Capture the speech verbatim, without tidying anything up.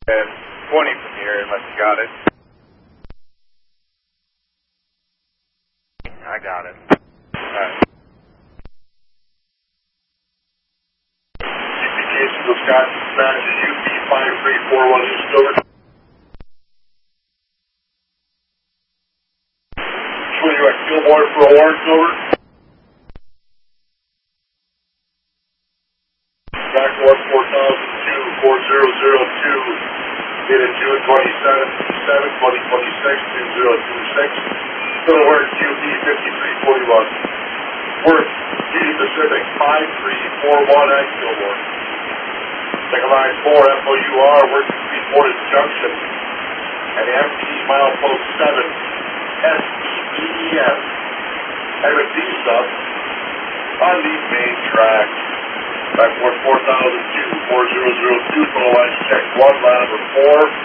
And twenty from here, unless you got it. I got it. Alright. G P Case of Wisconsin, Spanish, U P five three four one, East over. Showing you at Gilmore for a warrant, over. Back one four thousand two, four zero zero two, dated June twenty-seventh, twenty twenty-six, two zero two six. Still work Q P fifty-three forty-one. Work G Pacific five three four one at Gilmore. Second line four F O U R, work between Portage Junction and M T milepost seven, S E B E S. Headed east up on the main track. Back one four thousand two, four zero zero two, total line check one, line number four.